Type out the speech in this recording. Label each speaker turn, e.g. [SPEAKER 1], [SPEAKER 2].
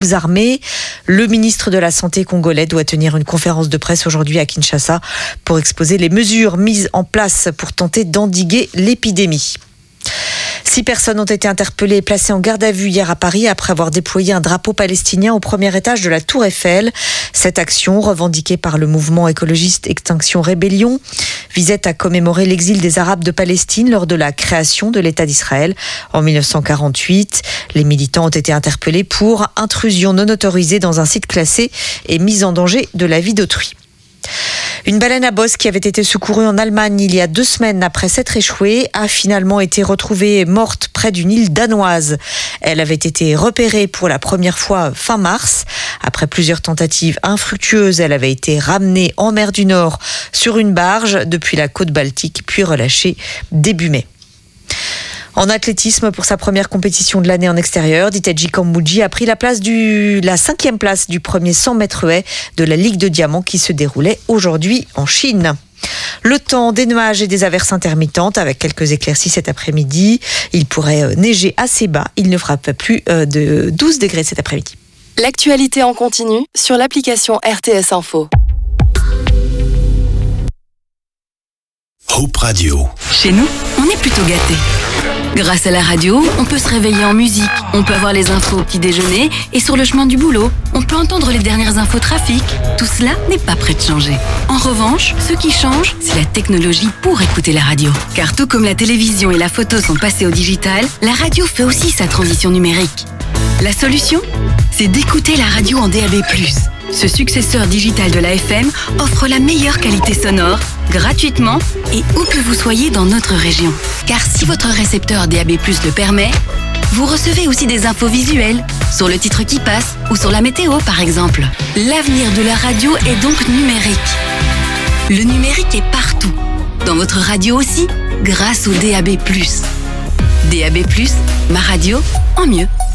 [SPEAKER 1] groupes armés. Le ministre de la Santé congolais doit tenir une conférence de presse aujourd'hui à Kinshasa pour exposer les mesures mises en place pour tenter d'endiguer l'épidémie. 6 personnes ont été interpellées et placées en garde à vue hier à Paris après avoir déployé un drapeau palestinien au premier étage de la Tour Eiffel. Cette action, revendiquée par le mouvement écologiste Extinction Rébellion, visait à commémorer l'exil des Arabes de Palestine lors de la création de l'État d'Israël en 1948. Les militants ont été interpellés pour intrusion non autorisée dans un site classé et mise en danger de la vie d'autrui. Une baleine à bosse qui avait été secourue en Allemagne il y a 2 semaines après s'être échouée a finalement été retrouvée morte près d'une île danoise. Elle avait été repérée pour la première fois fin mars. Après plusieurs tentatives infructueuses, elle avait été ramenée en mer du Nord sur une barge depuis la côte Baltique, puis relâchée début mai. En athlétisme, pour sa première compétition de l'année en extérieur, Diteji Kambuji a pris la 5e place du premier 100 mètres haies de la Ligue de Diamant qui se déroulait aujourd'hui en Chine. Le temps, des nuages et des averses intermittentes avec quelques éclaircies cet après-midi. Il pourrait neiger assez bas. Il ne fera pas plus de 12 degrés cet après-midi.
[SPEAKER 2] L'actualité en continu sur l'application RTS Info.
[SPEAKER 3] Hope Radio.
[SPEAKER 4] Chez nous, on est plutôt gâtés. Grâce à la radio, on peut se réveiller en musique, on peut avoir les infos au petit déjeuner et sur le chemin du boulot, on peut entendre les dernières infos trafic. Tout cela n'est pas prêt de changer. En revanche, ce qui change, c'est la technologie pour écouter la radio. Car tout comme la télévision et la photo sont passés au digital, la radio fait aussi sa transition numérique. La solution, c'est d'écouter la radio en DAB+. Ce successeur digital de la FM offre la meilleure qualité sonore, gratuitement et où que vous soyez dans notre région. Car si votre récepteur DAB+ le permet, vous recevez aussi des infos visuelles, sur le titre qui passe ou sur la météo par exemple. L'avenir de la radio est donc numérique. Le numérique est partout, dans votre radio aussi, grâce au DAB+. DAB+, ma radio en mieux.